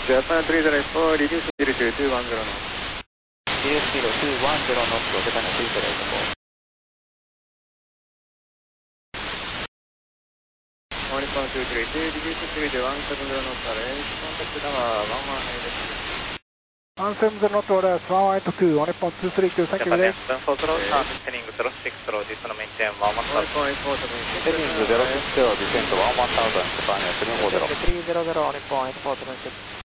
Japan 304, reduce 02210 knots. Reduce 0210 knots, Japan 304. 1.232, reduce 02170 knots, arrange contact tower 118. 170 knots, orders 182, 1.232, thank you, good day. Japan 4 slow, heading 06 slow, descend maintain 11000. 1.840. Heading 060, descend 11000, Japan 340. 300, 1.840.